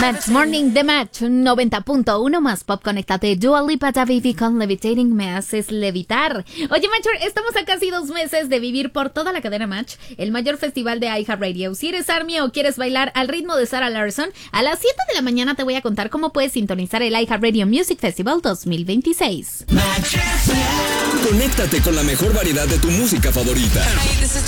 Match Morning de Match 90.1 más pop. Conéctate. Dua Lipa, Baby con Levitating Me haces levitar. Oye, Matcher, estamos a casi 2 meses de vivir por toda la cadena Match el mayor festival de iHeartRadio. Si eres ARMY o quieres bailar al ritmo de Sarah Larson, a las 7 de la mañana te voy a contar cómo puedes sintonizar el iHeartRadio Music Festival 2026. Conéctate con la mejor variedad de tu música favorita.